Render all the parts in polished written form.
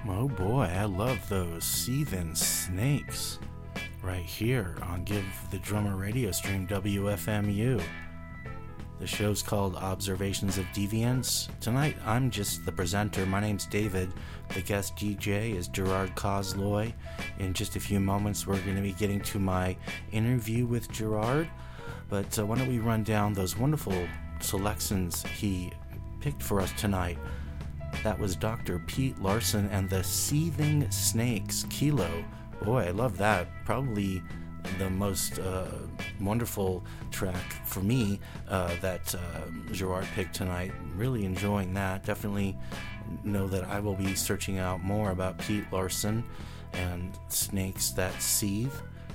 Oh boy, I love those seething snakes right here on Give the Drummer radio stream WFMU. The show's called Observations of Deviance. Tonight, I'm just the presenter. My name's David. The guest DJ is Gerard Kozloy. In just a few moments, we're going to be getting to my interview with Gerard. But why don't we run down those wonderful selections he picked for us tonight. That was Dr. Pete Larson and the Seething Snakes, Kilo. Boy, I love that. Probably the most wonderful track for me that Gerard picked tonight. Really enjoying that. Definitely know that I will be searching out more about Pete Larson and Snakes That Seethe.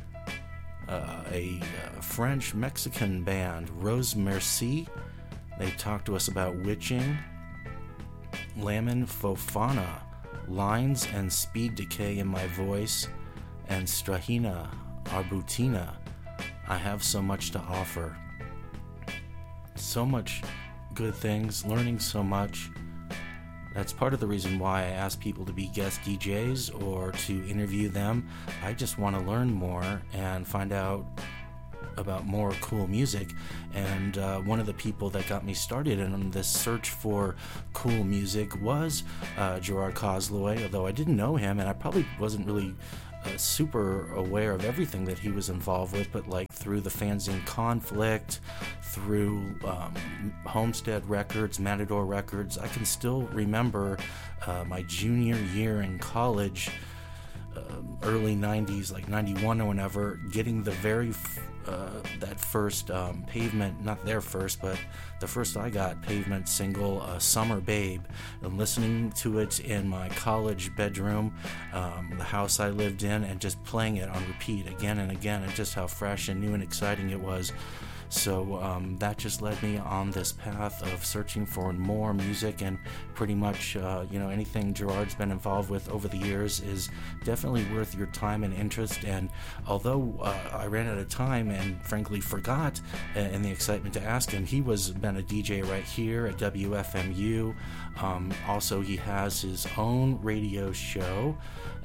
A French-Mexican band, Rose Merci. They talked to us about witching. Lamin Fofana, Lines and Speed Decay in My Voice, and Strahina Arbutina, I Have So Much to Offer. So much good things, learning so much. That's part of the reason why I ask people to be guest DJs or to interview them. I just want to learn more and find out about more cool music. And one of the people that got me started in this search for cool music was Gerard Kozloy, although I didn't know him and I probably wasn't really super aware of everything that he was involved with, but like through the fanzine Conflict, through Homestead Records, Matador Records, I can still remember my junior year in college, early 90s, like 91 or whenever, getting the very that first Pavement, not their first, but the first I got Pavement single, Summer Babe, and listening to it in my college bedroom, the house I lived in, and just playing it on repeat again and again, and just how fresh and new and exciting it was. So that just led me on this path of searching for more music, and pretty much anything Gerard's been involved with over the years is definitely worth your time and interest. And although I ran out of time and frankly forgot in the excitement to ask him, he was been a DJ right here at WFMU. Also, he has his own radio show,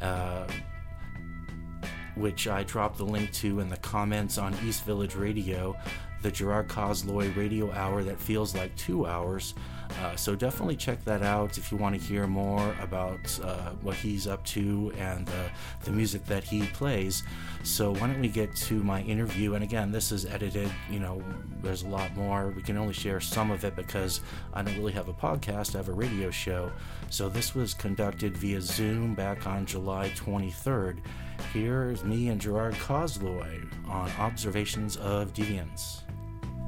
which I dropped the link to in the comments on East Village Radio, the Gerard Kozloy Radio Hour that feels like 2 hours. So definitely check that out if you want to hear more about what he's up to and the music that he plays. So why don't we get to my interview? And again, this is edited, there's a lot more. We can only share some of it because I don't really have a podcast, I have a radio show. So this was conducted via Zoom back on July 23rd. Here's me and Gerard Kozloy on Observations of Deviance.